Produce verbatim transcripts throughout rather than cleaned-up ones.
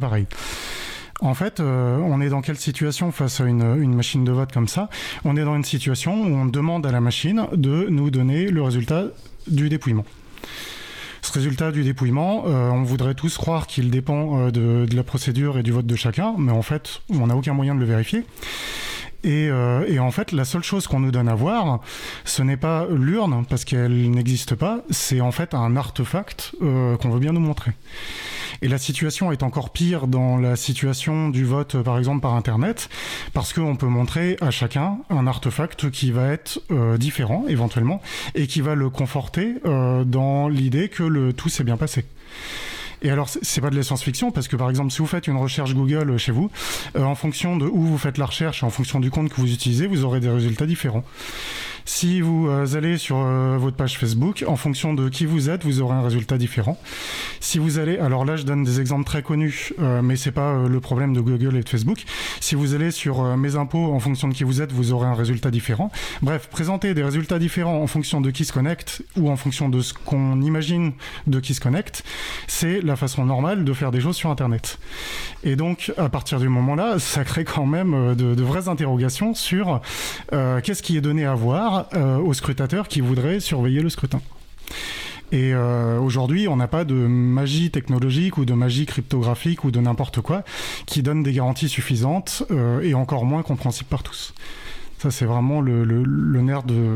pareil. En fait, euh, on est dans quelle situation face à une, une machine de vote comme ça ? On est dans une situation où on demande à la machine de nous donner le résultat du dépouillement. Ce résultat du dépouillement, euh, on voudrait tous croire qu'il dépend euh, de, de la procédure et du vote de chacun, mais en fait, on n'a aucun moyen de le vérifier. Et, euh, et en fait, la seule chose qu'on nous donne à voir, ce n'est pas l'urne, parce qu'elle n'existe pas, c'est en fait un artefact euh, qu'on veut bien nous montrer. Et la situation est encore pire dans la situation du vote, par exemple, par Internet, parce qu'on peut montrer à chacun un artefact qui va être euh, différent, éventuellement, et qui va le conforter euh, dans l'idée que le tout s'est bien passé. Et alors, c'est pas de la science-fiction, parce que par exemple, si vous faites une recherche Google chez vous, euh, en fonction de où vous faites la recherche, en fonction du compte que vous utilisez, vous aurez des résultats différents. Si vous euh, allez sur euh, votre page Facebook, en fonction de qui vous êtes, vous aurez un résultat différent. Si vous allez, alors là, je donne des exemples très connus, euh, mais c'est pas euh, le problème de Google et de Facebook. Si vous allez sur euh, mes impôts, en fonction de qui vous êtes, vous aurez un résultat différent. Bref, présenter des résultats différents en fonction de qui se connecte ou en fonction de ce qu'on imagine de qui se connecte, c'est la façon normale de faire des choses sur Internet. Et donc, à partir du moment-là, ça crée quand même de, de vraies interrogations sur euh, qu'est-ce qui est donné à voir Euh, aux scrutateurs qui voudraient surveiller le scrutin. Et euh, aujourd'hui, on n'a pas de magie technologique ou de magie cryptographique ou de n'importe quoi qui donne des garanties suffisantes euh, et encore moins compréhensibles par tous. Ça, c'est vraiment le, le, le nerf de,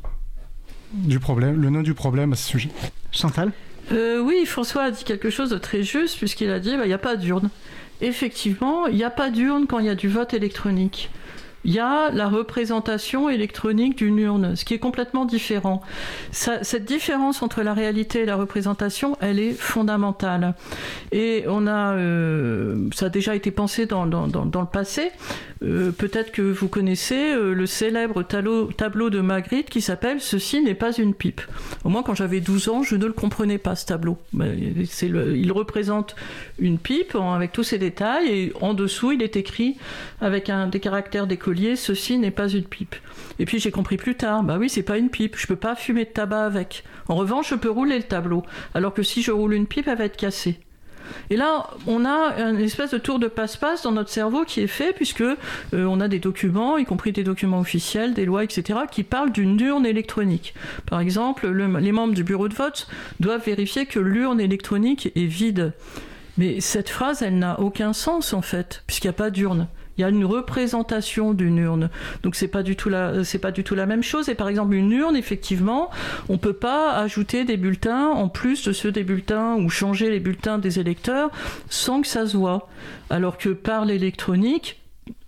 du problème, le nœud du problème à ce sujet. Chantal ? euh, Oui, François a dit quelque chose de très juste puisqu'il a dit bah, il n'y a pas d'urne. Effectivement, il n'y a pas d'urne quand il y a du vote électronique. Il y a la représentation électronique d'une urne, ce qui est complètement différent. Ça, cette différence entre la réalité et la représentation, elle est fondamentale. Et on a, euh, ça a déjà été pensé dans, dans, dans, dans le passé. Euh, peut-être que vous connaissez euh, le célèbre tableau, tableau de Magritte qui s'appelle « Ceci n'est pas une pipe ». Au moins, quand j'avais douze ans, je ne le comprenais pas, ce tableau. C'est le, il représente une pipe avec tous ses détails et en dessous, il est écrit avec un, des caractères décolorés « Ceci n'est pas une pipe ». Et puis j'ai compris plus tard, bah oui, c'est pas une pipe, je peux pas fumer de tabac avec. En revanche, je peux rouler le tableau, alors que si je roule une pipe, elle va être cassée. Et là, on a une espèce de tour de passe-passe dans notre cerveau qui est fait, puisque euh, on a des documents, y compris des documents officiels, des lois, et cetera, qui parlent d'une urne électronique. Par exemple, le, les membres du bureau de vote doivent vérifier que l'urne électronique est vide. Mais cette phrase, elle n'a aucun sens, en fait, puisqu'il n'y a pas d'urne. Il y a une représentation d'une urne, donc c'est pas du tout la, c'est pas du tout la même chose. Et par exemple une urne, effectivement, on peut pas ajouter des bulletins en plus de ceux des bulletins ou changer les bulletins des électeurs sans que ça se voit. Alors que par l'électronique,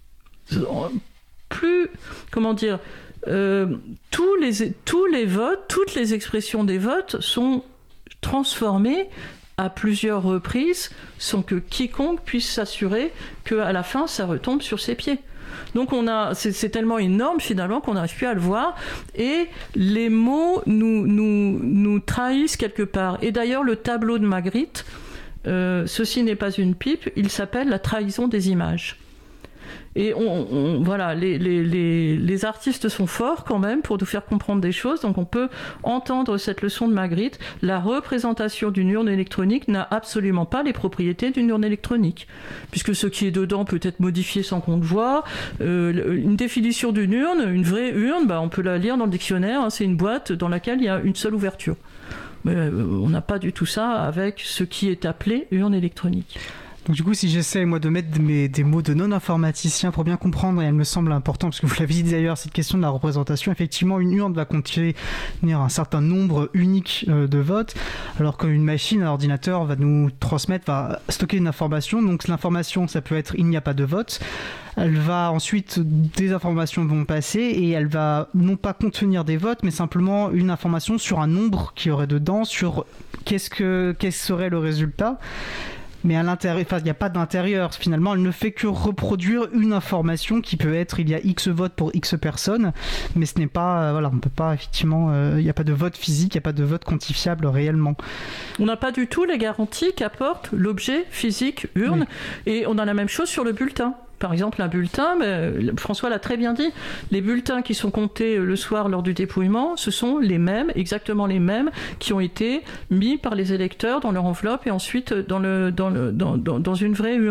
plus, comment dire, euh, tous les tous les votes, toutes les expressions des votes sont transformées à plusieurs reprises sans que quiconque puisse s'assurer qu'à la fin, ça retombe sur ses pieds. Donc on a, c'est, c'est tellement énorme finalement qu'on n'arrive plus à le voir et les mots nous, nous, nous trahissent quelque part. Et d'ailleurs, le tableau de Magritte, euh, Ceci n'est pas une pipe, il s'appelle La trahison des images. Et on, on, voilà, les, les, les, les artistes sont forts quand même pour nous faire comprendre des choses, donc on peut entendre cette leçon de Magritte. La représentation d'une urne électronique n'a absolument pas les propriétés d'une urne électronique, puisque ce qui est dedans peut être modifié sans qu'on le voie. Euh, une définition d'une urne, une vraie urne, bah, on peut la lire dans le dictionnaire, hein, c'est une boîte dans laquelle il y a une seule ouverture. Mais euh, on n'a pas du tout ça avec ce qui est appelé urne électronique. Donc du coup, si j'essaie moi de mettre mes, des mots de non-informaticien pour bien comprendre, et elle me semble important, parce que vous l'avez dit d'ailleurs, cette question de la représentation, effectivement, une urne va contenir un certain nombre unique euh, de votes, alors qu'une machine, un ordinateur va nous transmettre, va stocker une information. Donc l'information, ça peut être « il n'y a pas de vote ». Elle va ensuite, des informations vont passer et elle va non pas contenir des votes, mais simplement une information sur un nombre qu'il y aurait dedans, sur qu'est-ce que, qu'est-ce serait le résultat. Mais à l'intérieur, enfin, il n'y a pas d'intérieur. Finalement, elle ne fait que reproduire une information qui peut être, il y a X votes pour X personnes, mais ce n'est pas, euh, voilà, on peut pas, effectivement, euh, il n'y a pas de vote physique, il n'y a pas de vote quantifiable réellement. On n'a pas du tout les garanties qu'apporte l'objet physique urne, oui. Et on a la même chose sur le bulletin. Par exemple, un bulletin, mais François l'a très bien dit, les bulletins qui sont comptés le soir lors du dépouillement, ce sont les mêmes, exactement les mêmes, qui ont été mis par les électeurs dans leur enveloppe et ensuite dans, le, dans, le, dans, dans, dans une vraie urne.